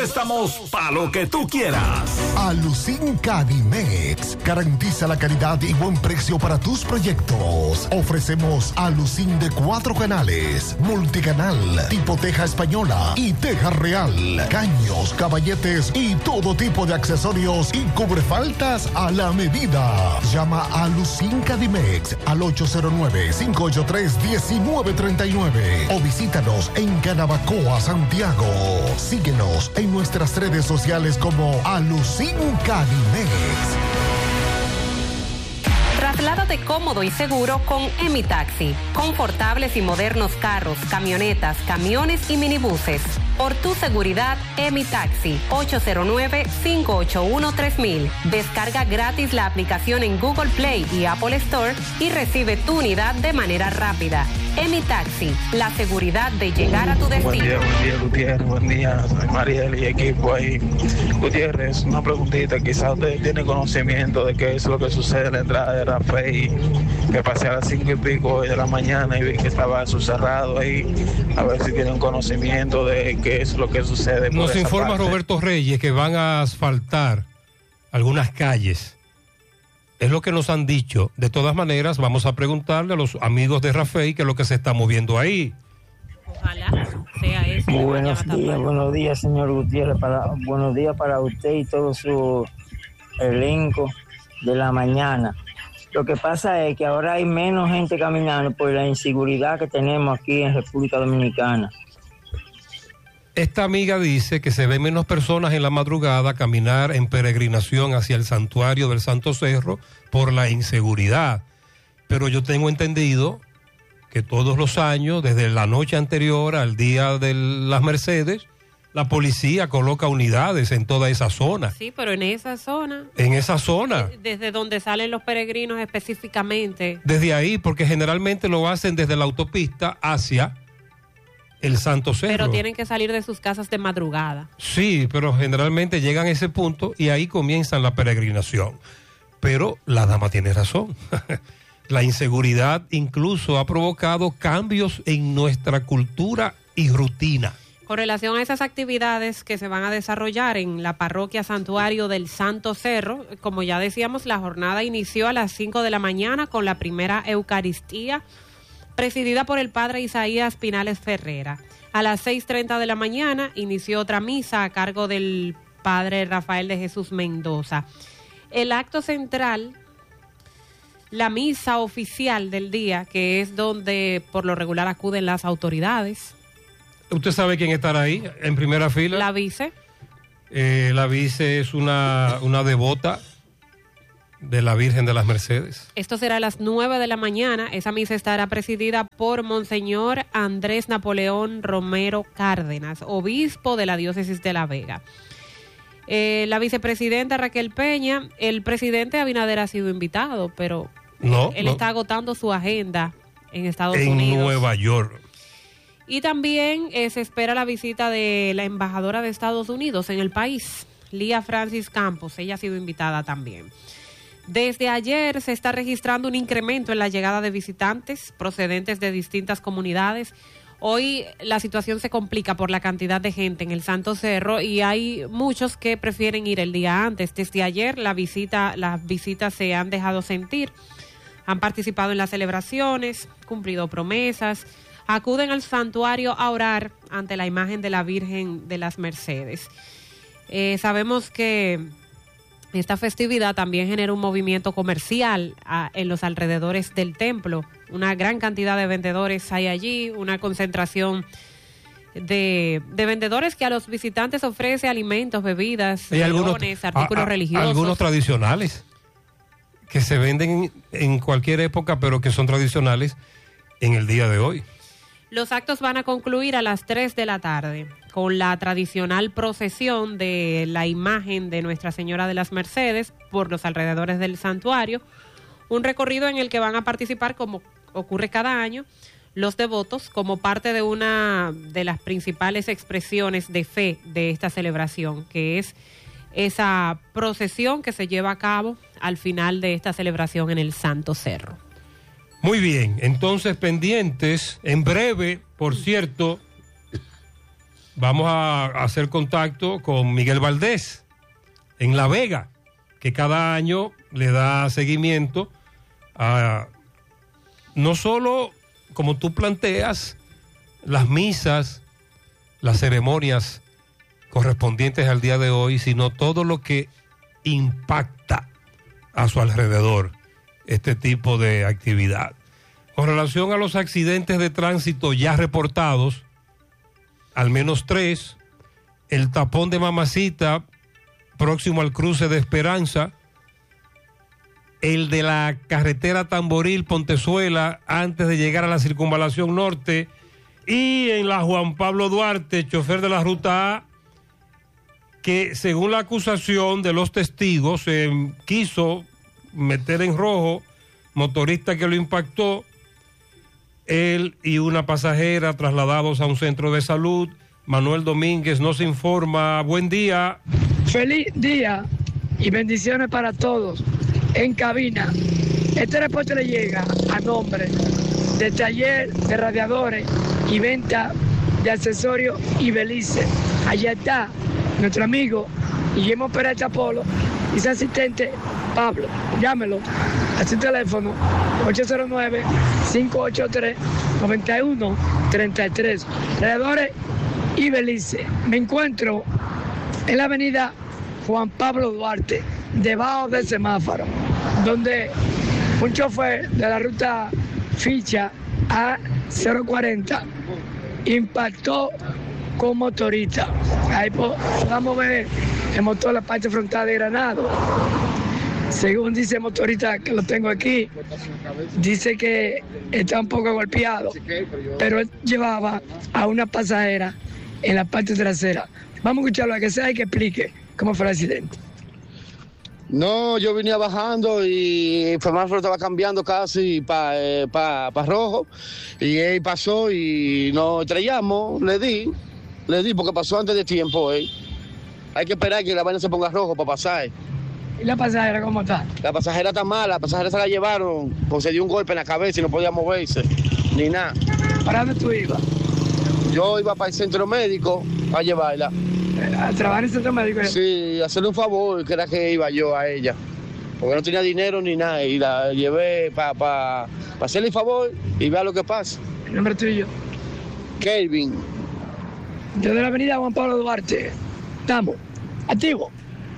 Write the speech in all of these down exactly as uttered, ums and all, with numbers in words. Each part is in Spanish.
préstamos para lo que tú quieras. Alucin Cadimex garantiza la calidad y buen precio para tus proyectos. Ofrecemos Alucin de cuatro canales, multicanal, tipo teja española y teja real, caños, caballetes y todo tipo de accesorios y cubrefaltas a la medida. Llama a Alucin Cadimex al ocho cero nueve, cinco ocho tres, uno nueve tres nueve o visítanos en Canabacoa, Santiago. Síguenos en nuestras redes sociales como Alucin Cadimex. Trasládate cómodo y seguro con Emitaxi. Confortables y modernos carros, camionetas, camiones y minibuses. Por tu seguridad, Emitaxi. ocho cero nueve, cinco ocho uno, tres mil. Descarga gratis la aplicación en Google Play y Apple Store y recibe tu unidad de manera rápida. Emitaxi, la seguridad de llegar a tu destino. Buen día, buen día, Gutiérrez. Buen día, soy Mariel y equipo ahí. Gutiérrez, una preguntita. Quizás usted tiene conocimiento de qué es lo que sucede en la entrada de Rafael, que pasé a las cinco y pico de la mañana y vi que estaba eso cerrado ahí. A ver si tiene un conocimiento de qué es lo que sucede. Nos informa parte. Roberto Reyes que van a asfaltar algunas calles. Es lo que nos han dicho. De todas maneras, vamos a preguntarle a los amigos de Rafael qué es lo que se está moviendo ahí. Ojalá sea eso. Buenos días, buenos días, señor Gutiérrez. Para, buenos días para usted y todo su elenco de la mañana. Lo que pasa es que ahora hay menos gente caminando por la inseguridad que tenemos aquí en República Dominicana. Esta amiga dice que se ven menos personas en la madrugada caminar en peregrinación hacia el santuario del Santo Cerro por la inseguridad. Pero yo tengo entendido que todos los años, desde la noche anterior al día de las Mercedes, la policía coloca unidades en toda esa zona. Sí, pero en esa zona. En esa zona. Desde donde salen los peregrinos específicamente. Desde ahí, porque generalmente lo hacen desde la autopista hacia el Santo Cerro. Pero tienen que salir de sus casas de madrugada. Sí, pero generalmente llegan a ese punto y ahí comienzan la peregrinación. Pero la dama tiene razón. La inseguridad incluso ha provocado cambios en nuestra cultura y rutina. Con relación a esas actividades que se van a desarrollar en la parroquia Santuario del Santo Cerro, como ya decíamos, la jornada inició a las cinco de la mañana con la primera Eucaristía, presidida por el padre Isaías Pinales Ferrera. A las seis treinta de la mañana inició otra misa a cargo del padre Rafael de Jesús Mendoza. El acto central, la misa oficial del día, que es donde por lo regular acuden las autoridades. ¿Usted sabe quién estará ahí en primera fila? La vice. Eh, la vice es una, una devota de la Virgen de las Mercedes. Esto será a las nueve de la mañana. Esa misa estará presidida por Monseñor Andrés Napoleón Romero Cárdenas, obispo de la diócesis de La Vega. Eh, la vicepresidenta Raquel Peña, el presidente Abinader ha sido invitado, pero no, él no. está agotando su agenda en Estados en Unidos. En Nueva York. Y también eh, se espera la visita de la embajadora de Estados Unidos en el país, Lía Francis Campos. Ella ha sido invitada también. Desde ayer se está registrando un incremento en la llegada de visitantes procedentes de distintas comunidades. Hoy la situación se complica por la cantidad de gente en el Santo Cerro y hay muchos que prefieren ir el día antes. Desde ayer la visita, las visitas se han dejado sentir, han participado en las celebraciones, cumplido promesas, acuden al santuario a orar ante la imagen de la Virgen de las Mercedes. Eh, sabemos que esta festividad también genera un movimiento comercial a, en los alrededores del templo. Una gran cantidad de vendedores hay allí, una concentración de, de vendedores que a los visitantes ofrece alimentos, bebidas, melones, artículos a, a, religiosos. Algunos tradicionales que se venden en cualquier época, pero que son tradicionales en el día de hoy. Los actos van a concluir a las tres de la tarde con la tradicional procesión de la imagen de Nuestra Señora de las Mercedes por los alrededores del santuario, un recorrido en el que van a participar, como ocurre cada año, los devotos como parte de una de las principales expresiones de fe de esta celebración, que es esa procesión que se lleva a cabo al final de esta celebración en el Santo Cerro. Muy bien, entonces pendientes, en breve, por cierto, vamos a hacer contacto con Miguel Valdés en La Vega, que cada año le da seguimiento a no solo, como tú planteas, las misas, las ceremonias correspondientes al día de hoy, sino todo lo que impacta a su alrededor este tipo de actividad. Con relación a los accidentes de tránsito ya reportados, al menos tres, el tapón de Mamacita próximo al cruce de Esperanza, el de la carretera Tamboril Pontezuela antes de llegar a la circunvalación norte, y en la Juan Pablo Duarte, chofer de la ruta A, que según la acusación de los testigos se eh, quiso meter en rojo, motorista que lo impactó, él y una pasajera trasladados a un centro de salud. Manuel Domínguez nos informa. Buen día. Feliz día y bendiciones para todos en cabina. Este reporte le llega a nombre de Taller de Radiadores y Venta de Accesorios y Belice. Allá está nuestro amigo Guillermo Pérez Apolo y su asistente Pablo. Llámelo a su teléfono ocho cero nueve, cinco ocho tres, nueve uno tres tres. Radiadores y Belice. Me encuentro en la avenida Juan Pablo Duarte, debajo del semáforo, donde un chofer de la ruta Ficha A cero cuarenta impactó con motorista. Ahí podemos ver el motor, la parte frontal de Granado. Según dice el motorista, que lo tengo aquí, dice que está un poco golpeado, pero él llevaba a una pasajera en la parte trasera. Vamos a escucharlo a que sea y que explique cómo fue el accidente. No, yo venía bajando y el semáforo estaba cambiando casi para eh, pa, pa rojo, y él pasó y nos estrellamos, le di, le di porque pasó antes de tiempo. Eh. Hay que esperar que la vaina se ponga rojo para pasar. ¿Y la pasajera cómo está? La pasajera está mala, la pasajera se la llevaron, porque se dio un golpe en la cabeza y no podía moverse, ni nada. ¿Para dónde tú ibas? Yo iba para el centro médico a llevarla. ¿A trabajar en el centro médico? Sí, hacerle un favor, que era que iba yo a ella, porque no tenía dinero ni nada, y la llevé para pa, pa hacerle el favor y ver lo que pasa. ¿El nombre tuyo? Kelvin. Desde la avenida Juan Pablo Duarte. Estamos activos.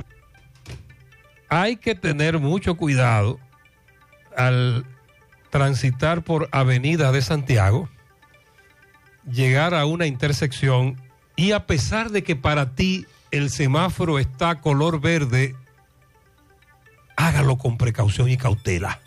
Hay que tener mucho cuidado al transitar por avenidas de Santiago, llegar a una intersección y, a pesar de que para ti el semáforo está color verde, hágalo con precaución y cautela.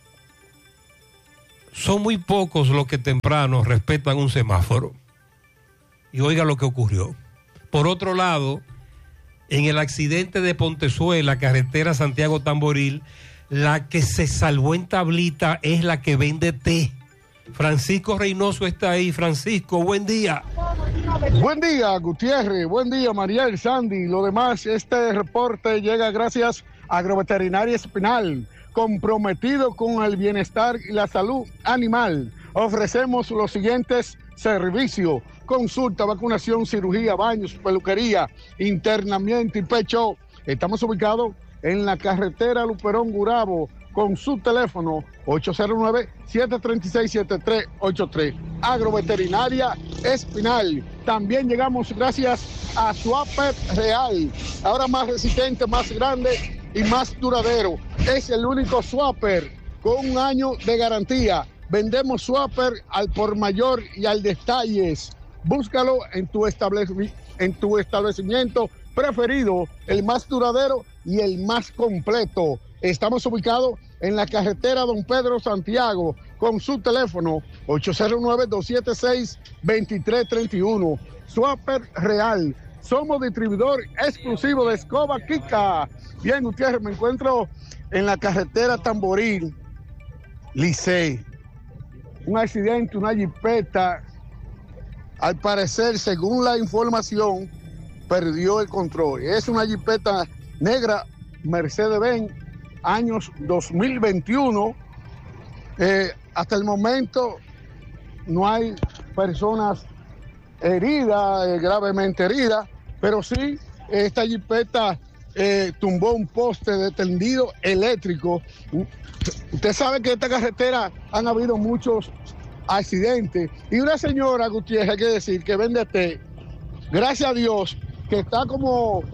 Son muy pocos los que temprano respetan un semáforo. Y oiga lo que ocurrió. Por otro lado, en el accidente de Pontezuela, carretera Santiago Tamboril, la que se salvó en tablita es la que vende té. Francisco Reynoso está ahí. Francisco, buen día. Buen día, Gutiérrez. Buen día, Mariel, Sandy. Lo demás, este reporte llega gracias a Agroveterinaria Espinal, comprometido con el bienestar y la salud animal. Ofrecemos los siguientes servicios: consulta, vacunación, cirugía, baños, peluquería, internamiento y pecho. Estamos ubicados en la carretera Luperón Gurabo, con su teléfono ocho cero nueve, siete tres seis, siete tres ocho tres. Agroveterinaria Espinal. También llegamos gracias a Swapper Real, ahora más resistente, más grande y más duradero. Es el único Swapper con un año de garantía. Vendemos Swapper al por mayor y al detalles. Búscalo en tu, establec- en tu establecimiento preferido, el más duradero y el más completo. Estamos ubicados en la carretera Don Pedro Santiago, con su teléfono ocho cero nueve, dos siete seis, dos tres tres uno. Swapper Real. Somos distribuidor exclusivo de escoba Kika. Bien, Gutiérrez, me encuentro en la carretera Tamboril, Licey. Un accidente, una jipeta, al parecer, según la información, perdió el control. Es una jipeta negra Mercedes-Benz, años dos mil veintiuno. Eh, hasta el momento no hay personas herida, eh, gravemente herida, pero sí, esta jipeta eh, tumbó un poste de tendido eléctrico. Usted sabe que en esta carretera han habido muchos accidentes. Y una señora, Gutiérrez, hay que decir, que vende té, gracias a Dios, que está como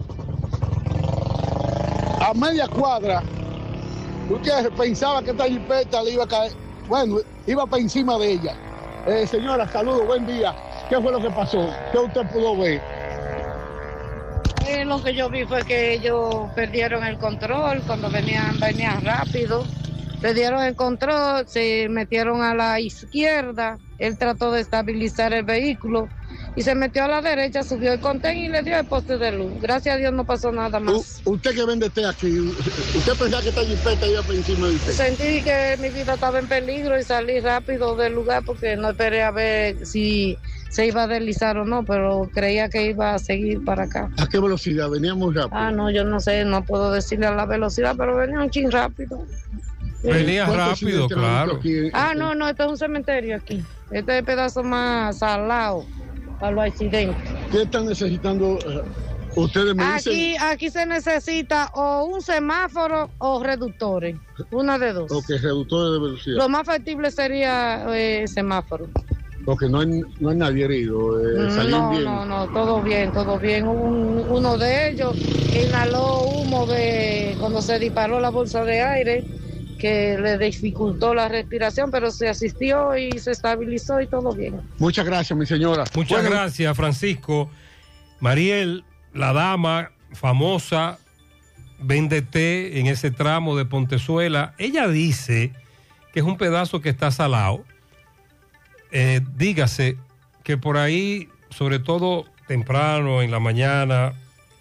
a media cuadra. Gutiérrez pensaba que esta jipeta le iba a caer, bueno, iba para encima de ella. Eh, señora, saludos, buen día. ¿Qué fue lo que pasó? ¿Qué usted pudo ver? Eh, lo que yo vi fue que ellos perdieron el control cuando venían, venían rápido. Perdieron el control, se metieron a la izquierda. Él trató de estabilizar el vehículo y se metió a la derecha, subió el contén y le dio el poste de luz. Gracias a Dios no pasó nada más. U usted que vende té aquí, ¿usted pensaba que esta jipeta iba por encima de usted? Sentí que mi vida estaba en peligro y salí rápido del lugar porque no esperé a ver si se iba a deslizar o no, pero creía que iba a seguir para acá. ¿A qué velocidad? ¿Venía muy rápido? Ah, no, yo no sé, no puedo decirle a la velocidad, pero venía un chin rápido. Venía rápido, claro. Ah, no, no, esto es un cementerio aquí. Este es el pedazo más salado para los accidentes. ¿Qué están necesitando uh, ustedes? Me aquí, dicen... aquí se necesita o un semáforo o reductores, una de dos. Ok, reductores de velocidad. Lo más factible sería eh, semáforo. Porque no hay, no hay nadie herido, eh, no, bien. no, no, todo bien, todo bien. Un, uno de ellos inhaló humo de cuando se disparó la bolsa de aire, que le dificultó la respiración, pero se asistió y se estabilizó y todo bien. Muchas gracias, mi señora. Muchas bueno, gracias, Francisco. Mariel, la dama famosa, vende té en ese tramo de Pontezuela. Ella dice que es un pedazo que está salado. Eh, dígase que por ahí, sobre todo temprano, en la mañana,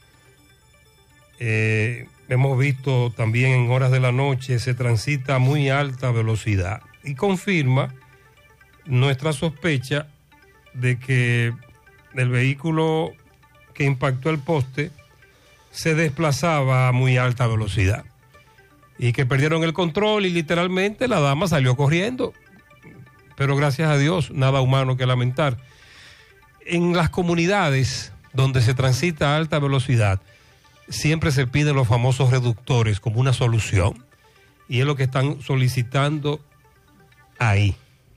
eh, hemos visto también en horas de la noche, se transita a muy alta velocidad y confirma nuestra sospecha de que el vehículo que impactó el poste se desplazaba a muy alta velocidad y que perdieron el control y literalmente la dama salió corriendo. Pero gracias a Dios, nada humano que lamentar. En las comunidades donde se transita a alta velocidad, siempre se piden los famosos reductores como una solución. Y es lo que están solicitando ahí.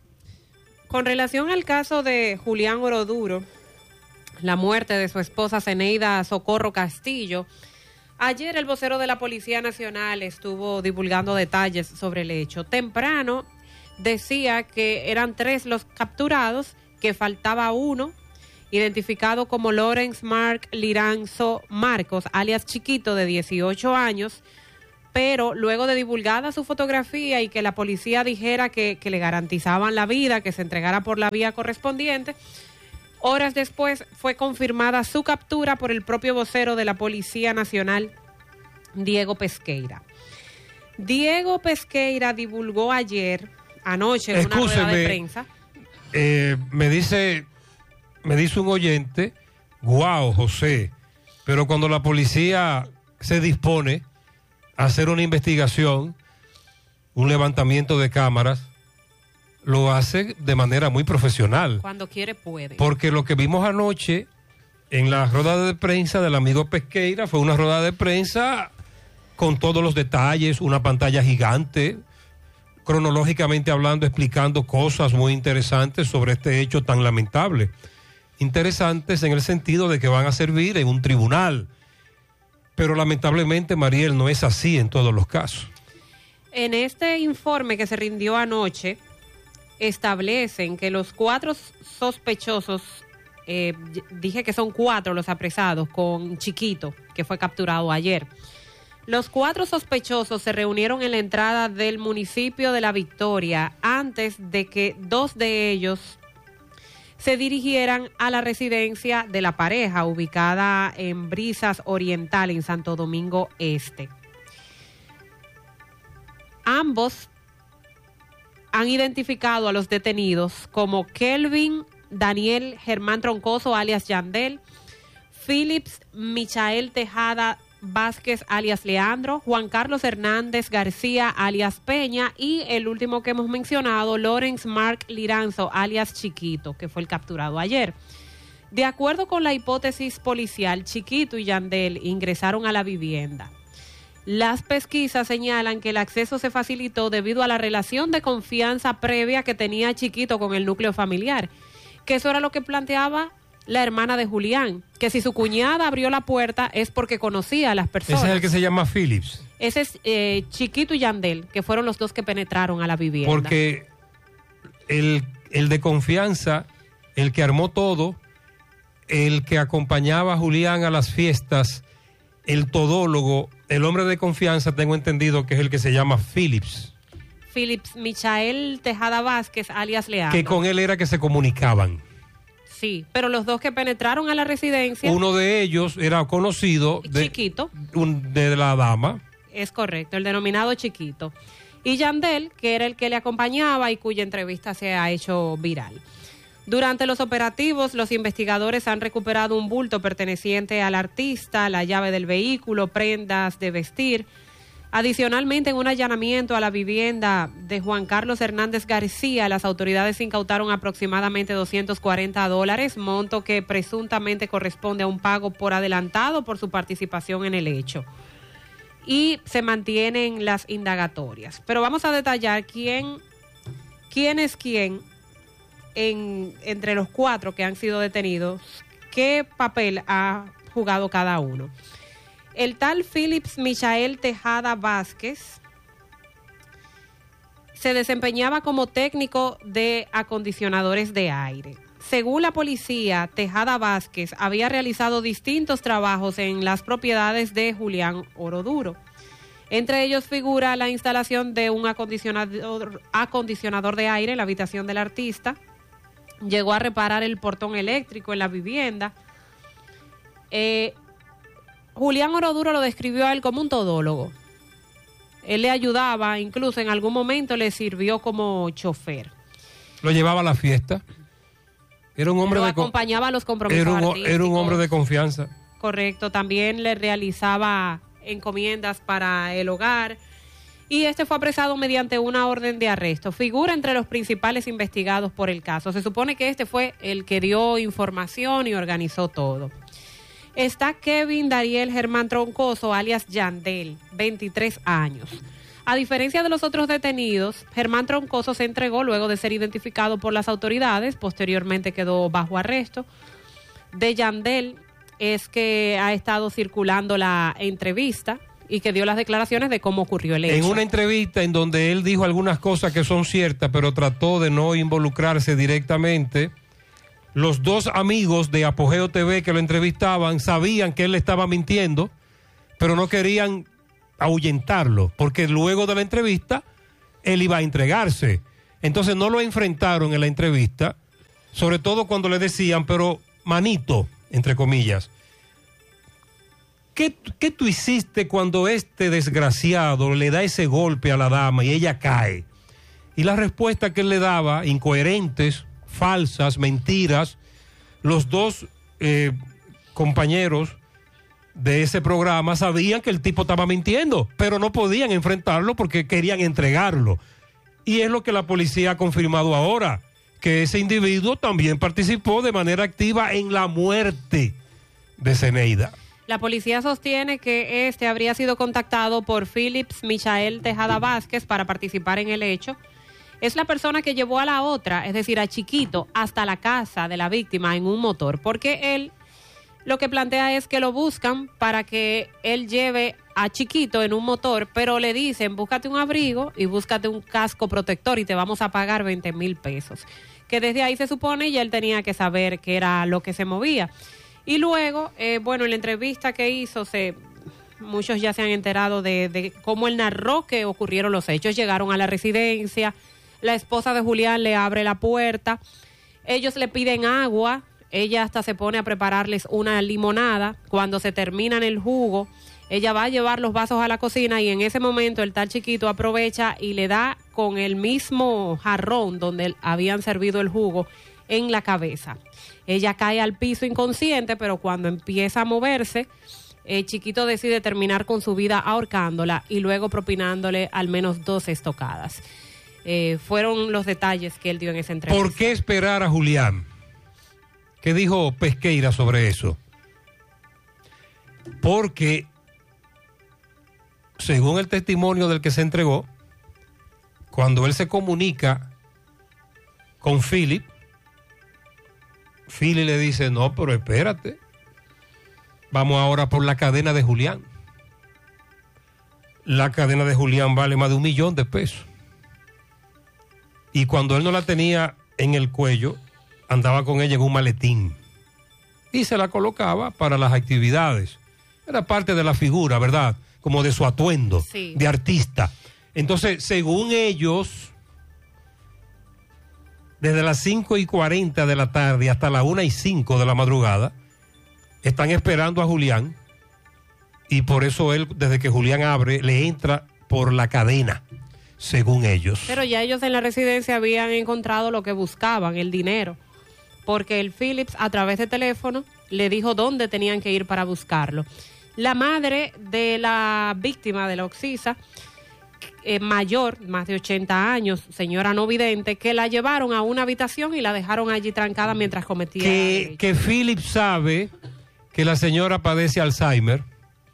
Con relación al caso de Julián Oroduro, la muerte de su esposa Zeneida Socorro Castillo, ayer el vocero de la Policía Nacional estuvo divulgando detalles sobre el hecho. Temprano decía que eran tres los capturados, que faltaba uno, identificado como Lawrence Mark Liranzo Marcos, alias Chiquito, de dieciocho años, pero luego de divulgada su fotografía y que la policía dijera que, que le garantizaban la vida, que se entregara por la vía correspondiente, horas después fue confirmada su captura por el propio vocero de la Policía Nacional, Diego Pesqueira. Diego Pesqueira divulgó ayer, anoche, en una rueda de prensa. Eh, me dice, me dice un oyente, guau, José, pero cuando la policía se dispone a hacer una investigación, un levantamiento de cámaras, lo hace de manera muy profesional. Cuando quiere, puede. Porque lo que vimos anoche en la rueda de prensa del amigo Pesqueira fue una rueda de prensa con todos los detalles, una pantalla gigante, cronológicamente hablando, explicando cosas muy interesantes sobre este hecho tan lamentable. Interesantes en el sentido de que van a servir en un tribunal. Pero lamentablemente, Mariel, no es así en todos los casos. En este informe que se rindió anoche, establecen que los cuatro sospechosos, eh, dije que son cuatro los apresados con Chiquito, que fue capturado ayer. Los cuatro sospechosos se reunieron en la entrada del municipio de La Victoria antes de que dos de ellos se dirigieran a la residencia de la pareja, ubicada en Brisas Oriental, en Santo Domingo Este. Ambos han identificado a los detenidos como Kelvin Daniel Germán Troncoso, alias Yandel, Philips Michael Tejada Vázquez, alias Leandro, Juan Carlos Hernández García, alias Peña, y el último que hemos mencionado, Lawrence Mark Liranzo, alias Chiquito, que fue el capturado ayer. De acuerdo con la hipótesis policial, Chiquito y Yandel ingresaron a la vivienda. Las pesquisas señalan que el acceso se facilitó debido a la relación de confianza previa que tenía Chiquito con el núcleo familiar, que eso era lo que planteaba la hermana de Julián, que si su cuñada abrió la puerta es porque conocía a las personas. Ese es el que se llama Phillips. Ese es eh, Chiquito y Yandel, que fueron los dos que penetraron a la vivienda. Porque el, el de confianza, el que armó todo, el que acompañaba a Julián a las fiestas, el todólogo, el hombre de confianza, tengo entendido que es el que se llama Phillips. Phillips Michael Tejada Vázquez, alias Leandro. Que con él era que se comunicaban. Sí, pero los dos que penetraron a la residencia. Uno de ellos era conocido de, Chiquito. Un, de la dama. Es correcto, el denominado Chiquito. Y Yandel, que era el que le acompañaba y cuya entrevista se ha hecho viral. Durante los operativos, los investigadores han recuperado un bulto perteneciente al artista, la llave del vehículo, prendas de vestir. Adicionalmente, en un allanamiento a la vivienda de Juan Carlos Hernández García, las autoridades incautaron aproximadamente doscientos cuarenta dólares, monto que presuntamente corresponde a un pago por adelantado por su participación en el hecho. Y se mantienen las indagatorias. Pero vamos a detallar quién, quién es quién en, entre los cuatro que han sido detenidos, qué papel ha jugado cada uno. El tal Phillips Michael Tejada Vázquez se desempeñaba como técnico de acondicionadores de aire. Según la policía, Tejada Vázquez había realizado distintos trabajos en las propiedades de Julián Oroduro. Entre ellos figura la instalación de un acondicionador, acondicionador de aire en la habitación del artista. Llegó a reparar el portón eléctrico en la vivienda. Eh, Julián Oroduro lo describió a él como un todólogo. Él le ayudaba, incluso en algún momento le sirvió como chofer. Lo llevaba a la fiesta. Era un hombre lo de acompañaba a los compromisos era un, artísticos. Era un hombre de confianza. Correcto, también le realizaba encomiendas para el hogar. Y este fue apresado mediante una orden de arresto. Figura entre los principales investigados por el caso. Se supone que este fue el que dio información y organizó todo. Está Kevin Dariel Germán Troncoso, alias Yandel, veintitrés años. A diferencia de los otros detenidos, Germán Troncoso se entregó luego de ser identificado por las autoridades, posteriormente quedó bajo arresto. De Yandel es que ha estado circulando la entrevista y que dio las declaraciones de cómo ocurrió el hecho. En una entrevista en donde él dijo algunas cosas que son ciertas, pero trató de no involucrarse directamente. Los dos amigos de Apogeo T V que lo entrevistaban sabían que él le estaba mintiendo, pero no querían ahuyentarlo, porque luego de la entrevista él iba a entregarse. Entonces no lo enfrentaron en la entrevista, sobre todo cuando le decían, pero manito, entre comillas, ¿qué, qué tú hiciste cuando este desgraciado le da ese golpe a la dama y ella cae? Y la respuesta que él le daba, incoherentes, falsas, mentiras. Los dos eh, compañeros de ese programa sabían que el tipo estaba mintiendo, pero no podían enfrentarlo porque querían entregarlo. Y es lo que la policía ha confirmado ahora, que ese individuo también participó de manera activa en la muerte de Zeneida. La policía sostiene que este habría sido contactado por Phillips Michael Tejada Vázquez para participar en el hecho. Es la persona que llevó a la otra, es decir, a Chiquito, hasta la casa de la víctima en un motor, porque él lo que plantea es que lo buscan para que él lleve a Chiquito en un motor, pero le dicen, búscate un abrigo y búscate un casco protector y te vamos a pagar veinte mil pesos. Que desde ahí se supone ya él tenía que saber qué era lo que se movía. Y luego, eh, bueno, en la entrevista que hizo, se... muchos ya se han enterado de, de cómo él narró que ocurrieron los hechos. Llegaron a la residencia. La esposa de Julián le abre la puerta, ellos le piden agua, ella hasta se pone a prepararles una limonada. Cuando se terminan el jugo, ella va a llevar los vasos a la cocina y en ese momento el tal Chiquito aprovecha y le da con el mismo jarrón donde habían servido el jugo en la cabeza. Ella cae al piso inconsciente, pero cuando empieza a moverse, el Chiquito decide terminar con su vida ahorcándola y luego propinándole al menos dos estocadas. Eh, fueron los detalles que él dio en esa entrevista. ¿Por qué esperar a Julián? ¿Qué dijo Pesqueira sobre eso? Porque, según el testimonio del que se entregó, cuando él se comunica con Philip, Philip le dice, no, pero espérate, vamos ahora por la cadena de Julián. La cadena de Julián vale más de un millón de pesos. Y cuando él no la tenía en el cuello, andaba con ella en un maletín y se la colocaba para las actividades. Era parte de la figura, ¿verdad? Como de su atuendo, sí, de artista. Entonces, según ellos, desde las cinco y cuarenta de la tarde hasta las una y cinco de la madrugada, están esperando a Julián, y por eso él, desde que Julián abre, le entra por la cadena, según ellos. Pero ya ellos en la residencia habían encontrado lo que buscaban, el dinero, porque el Phillips, a través de teléfono, le dijo dónde tenían que ir para buscarlo. La madre de la víctima de la Oxisa, eh, mayor, más de ochenta años, señora no vidente, que la llevaron a una habitación y la dejaron allí trancada mientras cometía... Que, que Phillips sabe que la señora padece Alzheimer,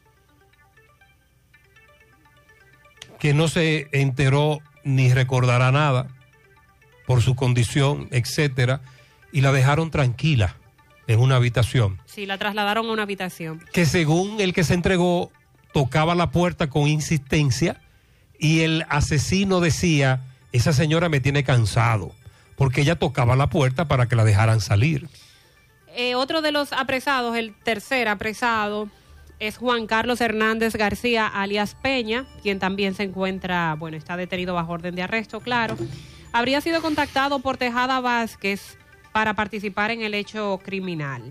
que no se enteró ni recordará nada por su condición, etcétera, y la dejaron tranquila en una habitación. Sí, la trasladaron a una habitación. Que según el que se entregó, tocaba la puerta con insistencia y el asesino decía, esa señora me tiene cansado, porque ella tocaba la puerta para que la dejaran salir. Eh, otro de los apresados, el tercer apresado, es Juan Carlos Hernández García, alias Peña, quien también se encuentra, bueno, está detenido bajo orden de arresto, claro. Habría sido contactado por Tejada Vázquez para participar en el hecho criminal.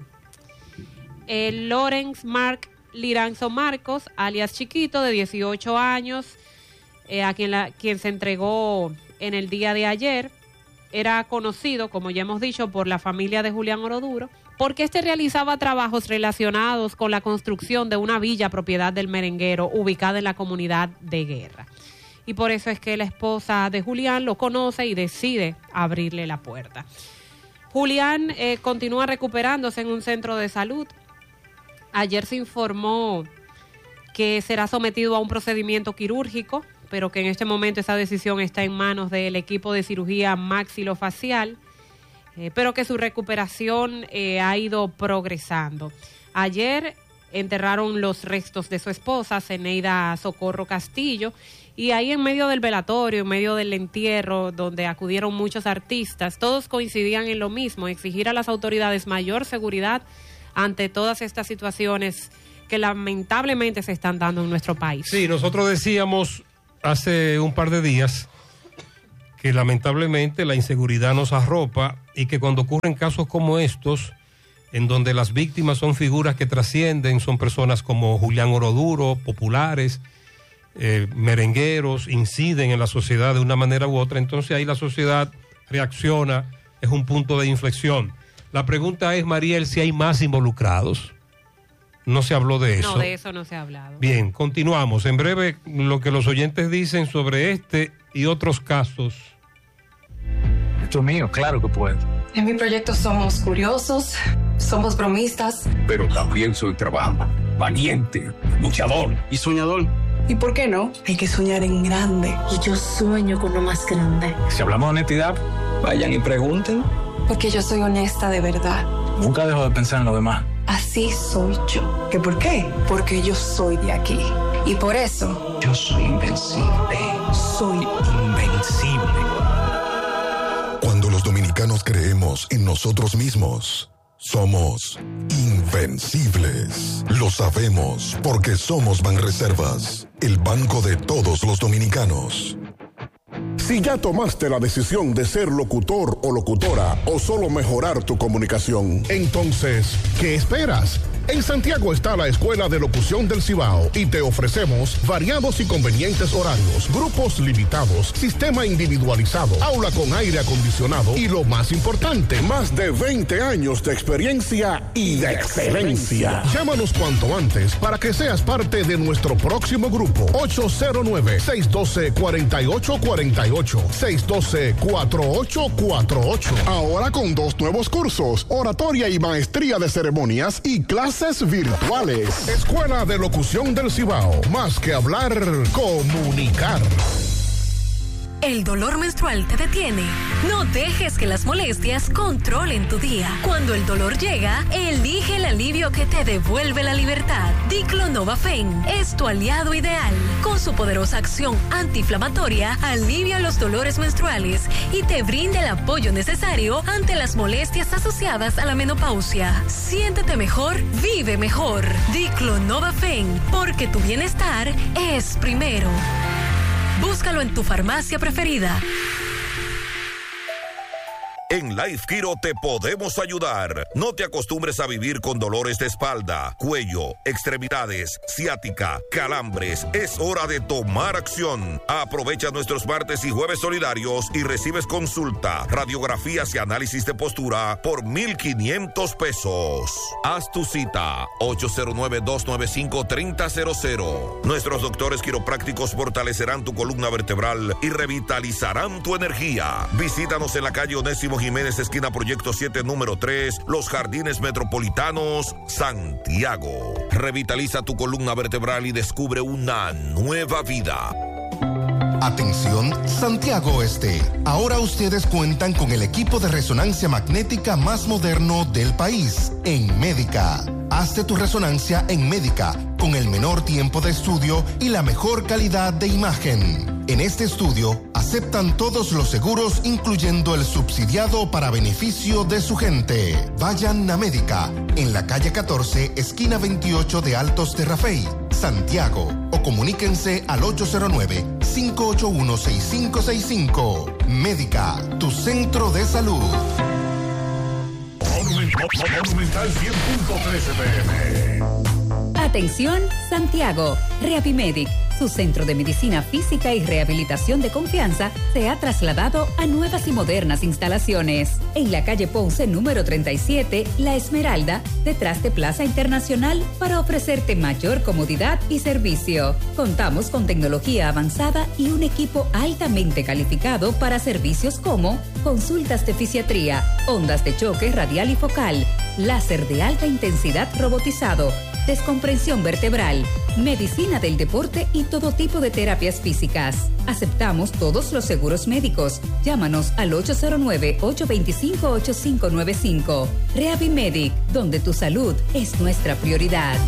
El Lorenz Marc Liranzo Marcos, alias Chiquito, de dieciocho años, eh, a quien, la, quien se entregó en el día de ayer, era conocido, como ya hemos dicho, por la familia de Julián Oroduro, porque este realizaba trabajos relacionados con la construcción de una villa propiedad del merenguero ubicada en la comunidad de Guerra. Y por eso es que la esposa de Julián lo conoce y decide abrirle la puerta. Julián eh, continúa recuperándose en un centro de salud. Ayer se informó que será sometido a un procedimiento quirúrgico, pero que en este momento esa decisión está en manos del equipo de cirugía maxilofacial, eh, pero que su recuperación eh, ha ido progresando. Ayer enterraron los restos de su esposa, Zeneida Socorro Castillo, y ahí en medio del velatorio, en medio del entierro, donde acudieron muchos artistas, todos coincidían en lo mismo, exigir a las autoridades mayor seguridad ante todas estas situaciones que lamentablemente se están dando en nuestro país. Sí, nosotros decíamos hace un par de días que lamentablemente la inseguridad nos arropa y que cuando ocurren casos como estos, en donde las víctimas son figuras que trascienden, son personas como Julián Oroduro, populares, eh, merengueros, inciden en la sociedad de una manera u otra, entonces ahí la sociedad reacciona, es un punto de inflexión. La pregunta es, Mariel, si hay más involucrados. No se habló de eso. No, de eso no se ha hablado. Bien, continuamos. En breve, lo que los oyentes dicen sobre este y otros casos. Esto es mío, claro que puedo. En mi proyecto somos curiosos, somos bromistas. Pero también soy trabajo, valiente, luchador y soñador. ¿Y por qué no? Hay que soñar en grande. Y yo sueño con lo más grande. Si hablamos de honestidad, vayan y pregunten. Porque yo soy honesta de verdad. Nunca dejo de pensar en lo demás. Así soy yo. ¿Qué por qué? Porque yo soy de aquí. Y por eso... Yo soy invencible. Soy invencible. Cuando los dominicanos creemos en nosotros mismos, somos invencibles. Lo sabemos porque somos Banreservas, el banco de todos los dominicanos. Si ya tomaste la decisión de ser locutor o locutora o solo mejorar tu comunicación, entonces, ¿qué esperas? En Santiago está la Escuela de Locución del Cibao y te ofrecemos variados y convenientes horarios, grupos limitados, sistema individualizado, aula con aire acondicionado y lo más importante, más de veinte años de experiencia y de excelencia. Llámanos cuanto antes para que seas parte de nuestro próximo grupo. ocho cero nueve, seis uno dos, cuatro ocho cuatro ocho, seis uno dos, cuatro ocho cuatro ocho. Ahora con dos nuevos cursos, oratoria y maestría de ceremonias y clases virtuales. Escuela de Locución del Cibao. Más que hablar, comunicar. ¿El dolor menstrual te detiene? No dejes que las molestias controlen tu día. Cuando el dolor llega, elige el alivio que te devuelve la libertad. Diclonova-Fen es tu aliado ideal. Con su poderosa acción antiinflamatoria, alivia los dolores menstruales y te brinda el apoyo necesario ante las molestias asociadas a la menopausia. Siéntete mejor, vive mejor. Diclonova-Fen, porque tu bienestar es primero. Búscalo en tu farmacia preferida. En Life Kiro te podemos ayudar. No te acostumbres a vivir con dolores de espalda, cuello, extremidades, ciática, calambres. Es hora de tomar acción. Aprovecha nuestros martes y jueves solidarios y recibes consulta, radiografías y análisis de postura por mil quinientos pesos. Haz tu cita ocho cero nueve, dos nueve cinco, tres cero cero cero. Nuestros doctores quiroprácticos fortalecerán tu columna vertebral y revitalizarán tu energía. Visítanos en la calle Onésimo Jiménez, esquina Proyecto siete, número tres, Los Jardines Metropolitanos, Santiago. Revitaliza tu columna vertebral y descubre una nueva vida. Atención, Santiago Este. Ahora ustedes cuentan con el equipo de resonancia magnética más moderno del país, en Médica. Hazte tu resonancia en Médica, con el menor tiempo de estudio y la mejor calidad de imagen. En este estudio, aceptan todos los seguros, incluyendo el subsidiado para beneficio de su gente. Vayan a Médica, en la calle catorce, esquina veintiocho de Altos de Rafey, Santiago, o comuníquense al ocho cero nueve, cinco ocho uno, seis cinco seis cinco. Médica, tu centro de salud. Monumental cien punto tres F M. Atención, Santiago. Reapimedic, su centro de medicina física y rehabilitación de confianza, se ha trasladado a nuevas y modernas instalaciones. En la calle Ponce, número treinta y siete, La Esmeralda, detrás de Plaza Internacional, para ofrecerte mayor comodidad y servicio. Contamos con tecnología avanzada y un equipo altamente calificado para servicios como consultas de fisiatría, ondas de choque radial y focal, láser de alta intensidad robotizado, descomprensión vertebral, medicina del deporte y todo tipo de terapias físicas. Aceptamos todos los seguros médicos. Llámanos al ocho cero nueve, ocho dos cinco, ocho cinco nueve cinco. Reavimedic, donde tu salud es nuestra prioridad.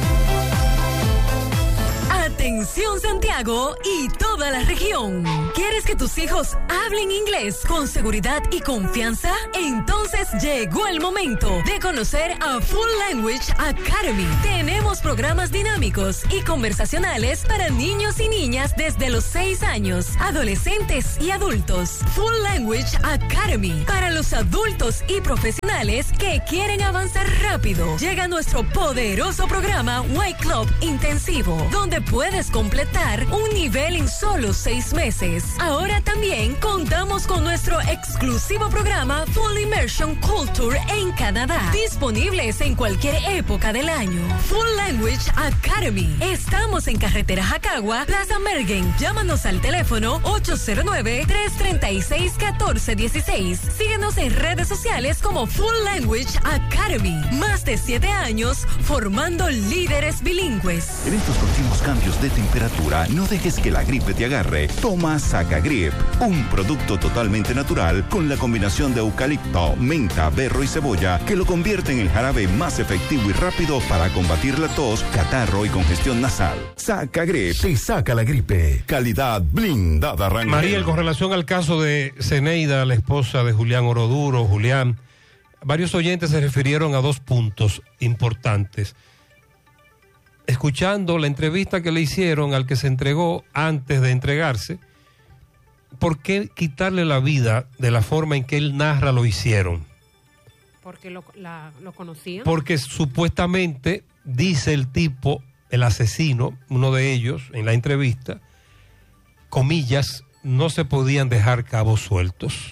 Atención, Santiago y toda la región. ¿Quieres que tus hijos hablen inglés con seguridad y confianza? Entonces llegó el momento de conocer a Full Language Academy. Tenemos programas dinámicos y conversacionales para niños y niñas desde los seis años, adolescentes y adultos. Full Language Academy para los adultos y profesionales que quieren avanzar rápido. Llega nuestro poderoso programa White Club Intensivo, donde puedes completar un nivel en solo seis meses. Ahora también contamos con nuestro exclusivo programa Full Immersion Culture en Canadá, disponibles en cualquier época del año. Full Language Academy. Estamos en Carretera Jacagua, Plaza Mergen. Llámanos al teléfono ocho cero nueve, tres tres seis, uno cuatro uno seis. Síguenos en redes sociales como Full Language Academy. Más de siete años formando líderes bilingües. En estos continuos cambios de temperatura, no dejes que la gripe te agarre. Toma Sacagrip, un producto totalmente natural con la combinación de eucalipto, menta, berro y cebolla que lo convierte en el jarabe más efectivo y rápido para combatir la tos, catarro y congestión nasal. Sacagrip te saca la gripe. Calidad blindada Rangel. Mariel, con relación al caso de Zeneida, la esposa de Julián Oroduro, Julián, varios oyentes se refirieron a dos puntos importantes. Escuchando la entrevista que le hicieron al que se entregó antes de entregarse, ¿por qué quitarle la vida de la forma en que él narra lo hicieron? Porque lo, la, lo conocían. Porque supuestamente, dice el tipo, el asesino, uno de ellos, en la entrevista, comillas, no se podían dejar cabos sueltos.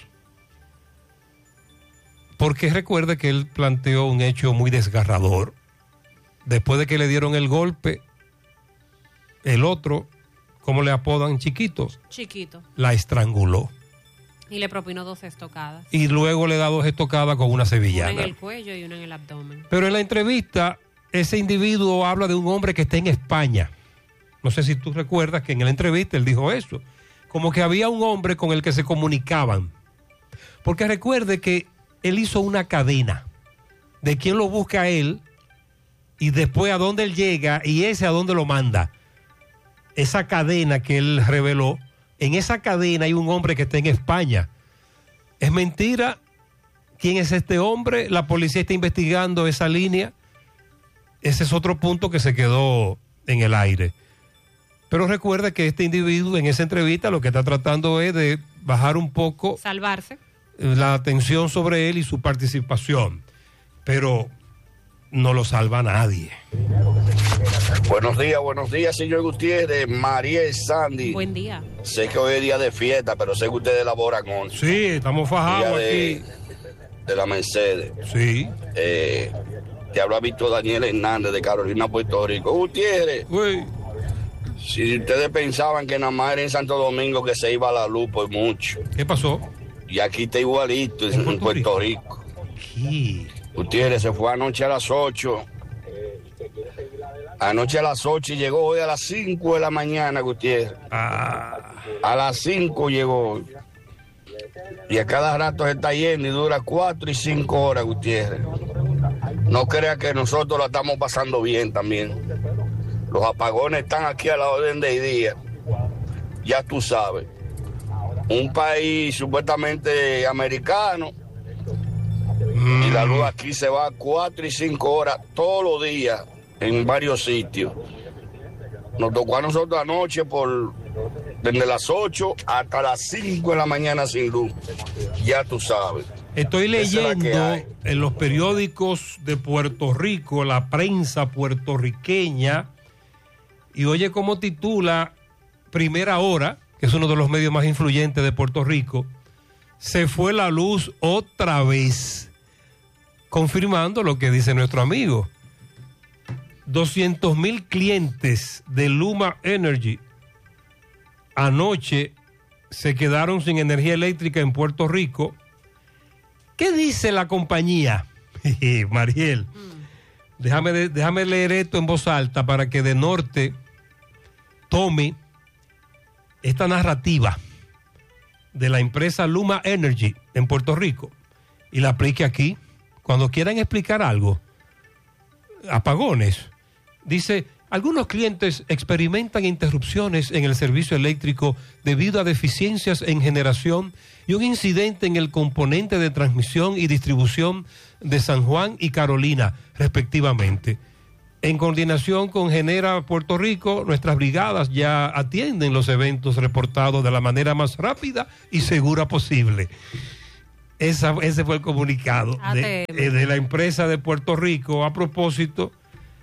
Porque recuerde que él planteó un hecho muy desgarrador. Después de que le dieron el golpe, el otro, ¿cómo le apodan? Chiquito. Chiquito. La estranguló. Y le propinó dos estocadas. Y luego le da dos estocadas con una sevillana. Una en el cuello y una en el abdomen. Pero en la entrevista, ese individuo habla de un hombre que está en España. No sé si tú recuerdas que en la entrevista él dijo eso. Como que había un hombre con el que se comunicaban. Porque recuerde que él hizo una cadena de quién lo busca a él y después a dónde él llega y ese a dónde lo manda. Esa cadena que él reveló, en esa cadena hay un hombre que está en España. ¿Es mentira? ¿Quién es este hombre? La policía está investigando esa línea. Ese es otro punto que se quedó en el aire. Pero recuerda que este individuo en esa entrevista lo que está tratando es de bajar un poco... Salvarse. La atención sobre él y su participación. Pero no lo salva a nadie. Buenos días, buenos días, señor Gutiérrez, María y Sandy. Buen día. Sé que hoy es día de fiesta, pero sé que ustedes laboran once. Sí, estamos fajados de, aquí. De la Mercedes. Sí. Eh, te habla Víctor Daniel Hernández de Carolina, Puerto Rico. Gutiérrez. Uy. Si ustedes pensaban que nada más era en Santo Domingo que se iba la luz por mucho. ¿Qué pasó? Y aquí está igualito en, en Puerto, Puerto Rico. Rico. ¿Qué? Gutiérrez se fue anoche a las ocho. Anoche a las ocho y llegó hoy a las cinco de la mañana, Gutiérrez. Ah. A las cinco llegó hoy. Y a cada rato se está yendo y dura cuatro y cinco horas, Gutiérrez. No crea que nosotros la estamos pasando bien también. Los apagones están aquí a la orden del día. Ya tú sabes. Un país supuestamente americano mm. y la luz aquí se va cuatro y cinco horas todos los días en varios sitios. Nos tocó a nosotros anoche por desde las ocho hasta las cinco de la mañana sin luz. Ya tú sabes. Estoy leyendo en los periódicos de Puerto Rico, la prensa puertorriqueña, y oye cómo titula Primera Hora, que es uno de los medios más influyentes de Puerto Rico. Se fue la luz otra vez, confirmando lo que dice nuestro amigo. doscientos mil clientes de Luma Energy anoche se quedaron sin energía eléctrica en Puerto Rico. ¿Qué dice la compañía? Mariel, mm. déjame, déjame leer esto en voz alta para que de norte tome esta narrativa de la empresa Luma Energy en Puerto Rico y la aplique aquí. Cuando quieran explicar algo, apagones, dice, algunos clientes experimentan interrupciones en el servicio eléctrico debido a deficiencias en generación y un incidente en el componente de transmisión y distribución de San Juan y Carolina, respectivamente. En coordinación con Genera Puerto Rico, nuestras brigadas ya atienden los eventos reportados de la manera más rápida y segura posible. Esa, ese fue el comunicado de, de la empresa de Puerto Rico a propósito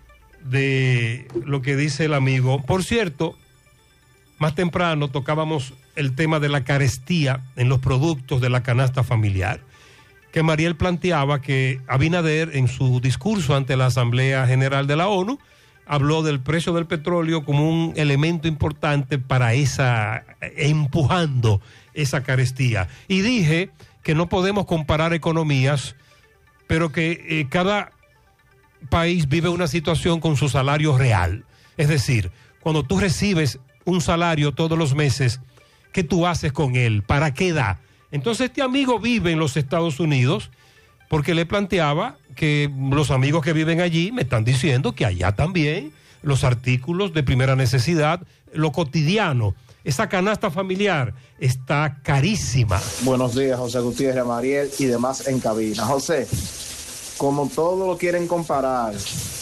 de lo que dice el amigo. Por cierto, más temprano tocábamos el tema de la carestía en los productos de la canasta familiar, que Mariel planteaba que Abinader en su discurso ante la Asamblea General de la ONU habló del precio del petróleo como un elemento importante para esa, empujando esa carestía. Y dije que no podemos comparar economías, pero que eh, cada país vive una situación con su salario real. Es decir, cuando tú recibes un salario todos los meses, ¿qué tú haces con él? ¿Para qué da? Entonces este amigo vive en los Estados Unidos porque le planteaba que los amigos que viven allí me están diciendo que allá también los artículos de primera necesidad, lo cotidiano, esa canasta familiar está carísima. Buenos días, José Gutiérrez, Mariel y demás en cabina. José, como todo lo quieren comparar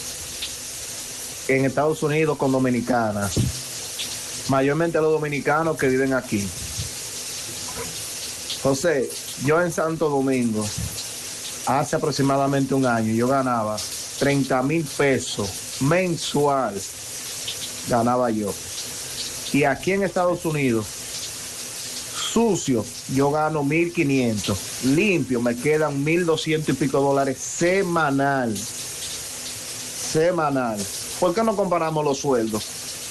en Estados Unidos con Dominicana, mayormente los dominicanos que viven aquí. José, yo en Santo Domingo, hace aproximadamente un año yo ganaba treinta mil pesos mensual, ganaba yo. Y aquí en Estados Unidos, sucio, yo gano mil quinientos. Limpio, me quedan mil doscientos y pico dólares semanal. Semanal. ¿Por qué no comparamos los sueldos?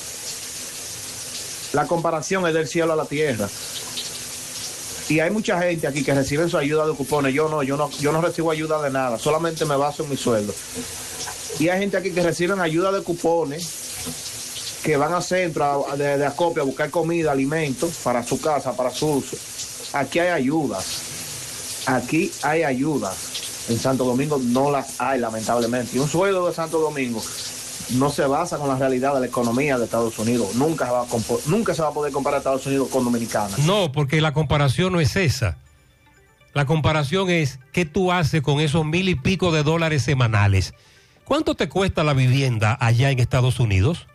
La comparación es del cielo a la tierra. Y hay mucha gente aquí que recibe su ayuda de cupones. Yo no, yo no, yo no recibo ayuda de nada, solamente me baso en mi sueldo. Y hay gente aquí que reciben ayuda de cupones, que van a centro de, de acopio a buscar comida, alimentos para su casa, para su uso. Aquí hay ayudas. Aquí hay ayudas. En Santo Domingo no las hay, lamentablemente. Y un sueldo de Santo Domingo no se basa con la realidad de la economía de Estados Unidos. Nunca se va a, compo- nunca se va a poder comparar a Estados Unidos con Dominicana. No, porque la comparación no es esa. La comparación es qué tú haces con esos mil y pico de dólares semanales. ¿Cuánto te cuesta la vivienda allá en Estados Unidos?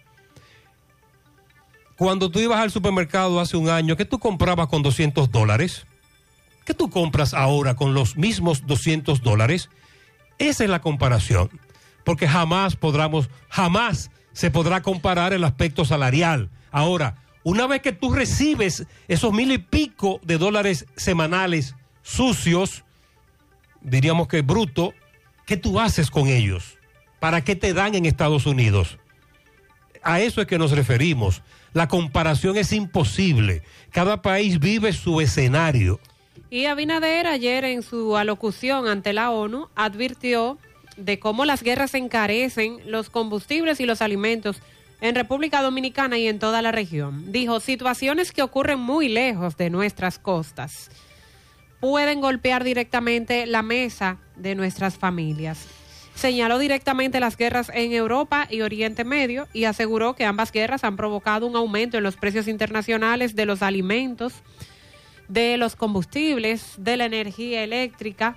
Cuando tú ibas al supermercado hace un año, ¿qué tú comprabas con doscientos dólares? ¿Qué tú compras ahora con los mismos doscientos dólares? Esa es la comparación. Porque jamás podremos, jamás se podrá comparar el aspecto salarial. Ahora, una vez que tú recibes esos mil y pico de dólares semanales sucios, diríamos que bruto, ¿qué tú haces con ellos? ¿Para qué te dan en Estados Unidos? A eso es que nos referimos. La comparación es imposible. Cada país vive su escenario. Y Abinader ayer en su alocución ante la ONU advirtió de cómo las guerras encarecen los combustibles y los alimentos en República Dominicana y en toda la región. Dijo, situaciones que ocurren muy lejos de nuestras costas pueden golpear directamente la mesa de nuestras familias. Señaló directamente las guerras en Europa y Oriente Medio y aseguró que ambas guerras han provocado un aumento en los precios internacionales de los alimentos, de los combustibles, de la energía eléctrica,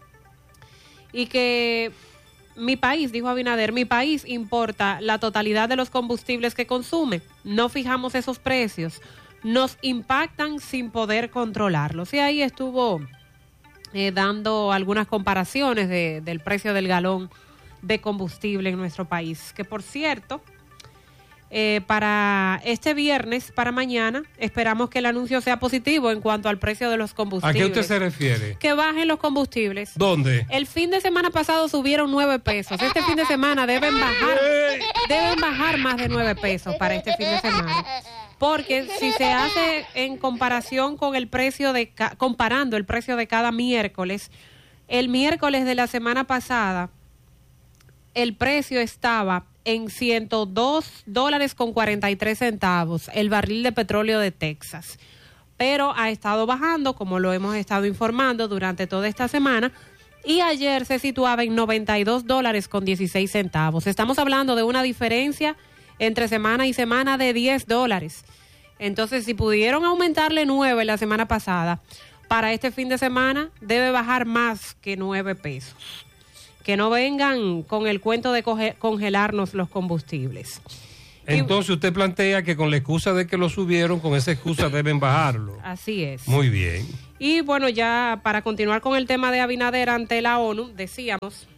y que mi país, dijo Abinader, mi país importa la totalidad de los combustibles que consume. No fijamos esos precios, nos impactan sin poder controlarlos. Y ahí estuvo eh, dando algunas comparaciones de, del precio del galón de combustible en nuestro país, que por cierto, Eh, para este viernes, para mañana, esperamos que el anuncio sea positivo en cuanto al precio de los combustibles. ¿A qué usted se refiere? Que bajen los combustibles. ¿Dónde? El fin de semana pasado subieron nueve pesos. Este fin de semana deben bajar, deben bajar más de nueve pesos para este fin de semana. Porque si se hace en comparación con el precio de, ca- comparando el precio de cada miércoles, el miércoles de la semana pasada, el precio estaba en ciento dos dólares con cuarenta y tres centavos, el barril de petróleo de Texas. Pero ha estado bajando, como lo hemos estado informando durante toda esta semana, y ayer se situaba en noventa y dos dólares con dieciséis centavos. Estamos hablando de una diferencia entre semana y semana de diez dólares. Entonces, si pudieron aumentarle nueve la semana pasada, para este fin de semana debe bajar más que nueve pesos. Que no vengan con el cuento de coge- congelarnos los combustibles. Entonces usted plantea que con la excusa de que lo subieron, con esa excusa deben bajarlo. Así es. Muy bien. Y bueno, ya para continuar con el tema de Abinader ante la ONU, decíamos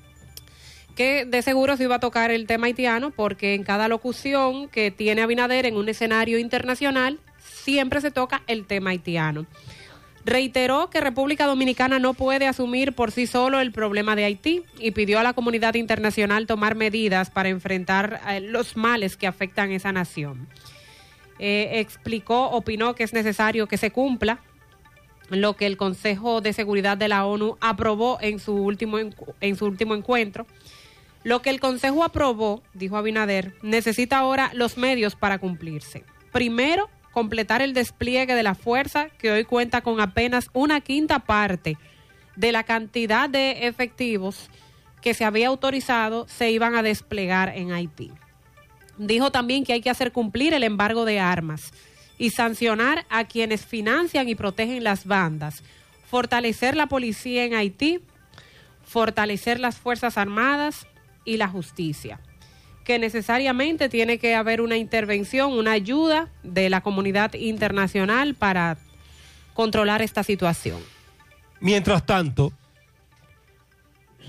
que de seguro se iba a tocar el tema haitiano, porque en cada locución que tiene Abinader en un escenario internacional, siempre se toca el tema haitiano. Reiteró que República Dominicana no puede asumir por sí solo el problema de Haití y pidió a la comunidad internacional tomar medidas para enfrentar eh, los males que afectan a esa nación. Eh, explicó, opinó que es necesario que se cumpla lo que el Consejo de Seguridad de la ONU aprobó en su último, encu- en su último encuentro. Lo que el Consejo aprobó, dijo Abinader, necesita ahora los medios para cumplirse. Primero, completar el despliegue de la fuerza, que hoy cuenta con apenas una quinta parte de la cantidad de efectivos que se había autorizado se iban a desplegar en Haití. Dijo también que hay que hacer cumplir el embargo de armas y sancionar a quienes financian y protegen las bandas, fortalecer la policía en Haití, fortalecer las Fuerzas Armadas y la justicia, que necesariamente tiene que haber una intervención, una ayuda de la comunidad internacional para controlar esta situación. Mientras tanto,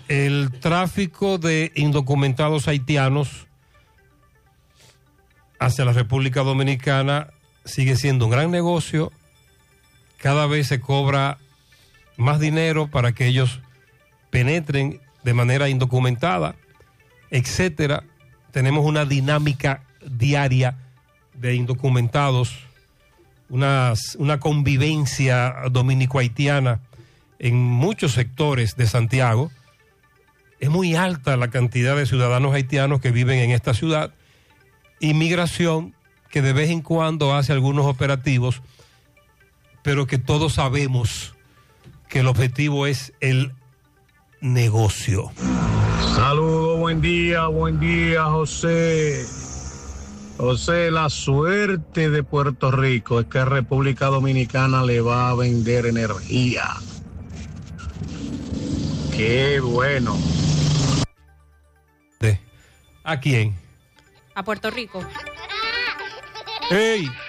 El tráfico de indocumentados haitianos hacia la República Dominicana sigue siendo un gran negocio. Cada vez se cobra más dinero para que ellos penetren de manera indocumentada, etcétera. Tenemos una dinámica diaria de indocumentados, unas, una convivencia dominico-haitiana en muchos sectores de Santiago. Es muy alta la cantidad de ciudadanos haitianos que viven en esta ciudad. Inmigración que de vez en cuando hace algunos operativos, pero que todos sabemos que el objetivo es el negocio. Saludos, buen día, buen día, José. José, la suerte de Puerto Rico es que República Dominicana le va a vender energía. Qué bueno. ¿A quién? A Puerto Rico. ¡Ey!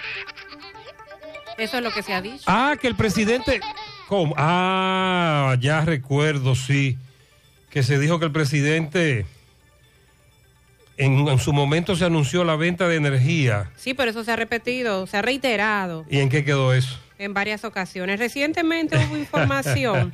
Eso es lo que se ha dicho. Ah, que el presidente... ¿Cómo? Ah, ya recuerdo, sí. Que se dijo que el presidente... En, en su momento se anunció la venta de energía. Sí, pero eso se ha repetido, se ha reiterado. ¿Y en qué quedó eso? En varias ocasiones. Recientemente hubo información.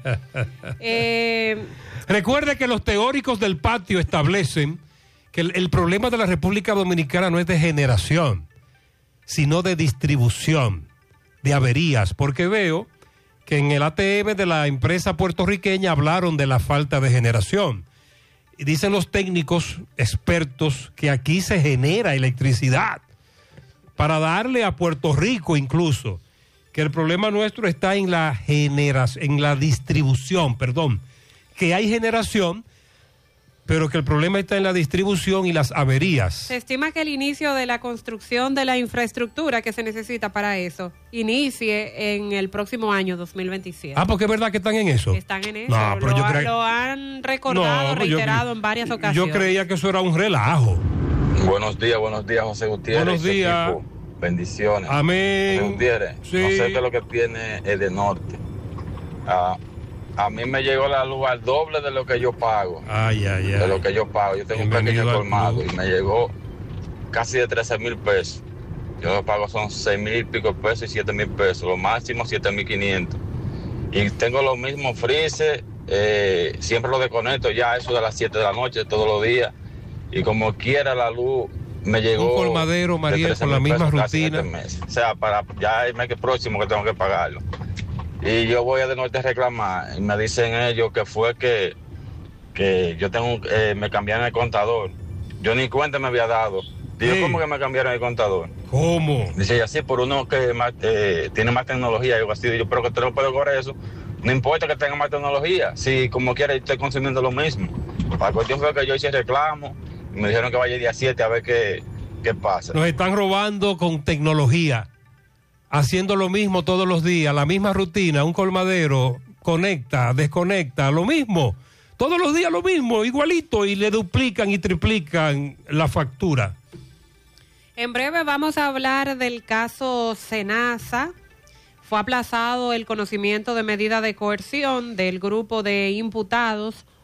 eh... Recuerde que los teóricos del patio establecen que el, el problema de la República Dominicana no es de generación, sino de distribución, de averías, porque veo que en el A T M de la empresa puertorriqueña hablaron de la falta de generación. Y dicen los técnicos expertos que aquí se genera electricidad para darle a Puerto Rico incluso, que el problema nuestro está en la generación, en la distribución, perdón, que hay generación, pero que el problema está en la distribución y las averías. Se estima que el inicio de la construcción de la infraestructura que se necesita para eso inicie en el próximo año dos mil veintisiete. Ah, porque es verdad que están en eso. Están en eso. No, pero lo, yo ha, cre... lo han recordado, no, reiterado yo, en varias ocasiones. Yo creía que eso era un relajo. Buenos días, buenos días, José Gutiérrez. Buenos días. Equipo. Bendiciones. Amén. José Gutiérrez, sí. No sé qué es lo que tiene el de norte. Ah, a mí me llegó la luz al doble de lo que yo pago. Ay, ay, ay. De lo que yo pago. Yo tengo Bienvenido un pequeño colmado y me llegó casi de trece mil pesos. Yo lo pago son seis mil y pico pesos y siete mil pesos. Lo máximo siete mil quinientos. Y tengo los mismos freezer. Eh, siempre lo desconecto ya eso de las siete de la noche todos los días. Y como quiera la luz me llegó. Un colmadero, María, con la misma rutina. Este o sea, para ya el mes próximo que tengo que pagarlo. Y yo voy a de norte a reclamar y me dicen ellos que fue que, que yo tengo eh, me cambiaron el contador. Yo ni cuenta me había dado. Digo, sí. ¿Cómo que me cambiaron el contador? ¿Cómo? Dice, así por uno que más, eh, tiene más tecnología. Yo así, yo, pero que usted no puede cobrar eso. No importa que tenga más tecnología. Si como quiera estoy consumiendo lo mismo. La cuestión fue que yo hice reclamo y me dijeron que vaya el día siete a ver qué, qué pasa. Nos están robando con tecnología. Haciendo lo mismo todos los días, la misma rutina, un colmadero, conecta, desconecta, lo mismo, todos los días lo mismo, igualito, y le duplican y triplican la factura. En breve vamos a hablar del caso Senasa. Fue aplazado el conocimiento de medida de coerción del grupo de imputados